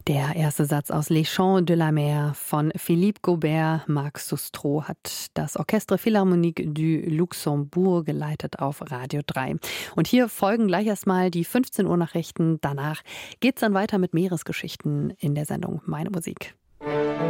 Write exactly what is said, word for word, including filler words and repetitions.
Der erste Satz aus Les Chants de la Mer von Philippe Gaubert. Marc Sustro hat das Orchestre Philharmonique du Luxembourg geleitet auf Radio drei. Und hier folgen gleich erstmal die fünfzehn Uhr Nachrichten. Danach geht's dann weiter mit Meeresgeschichten in der Sendung Meine Musik.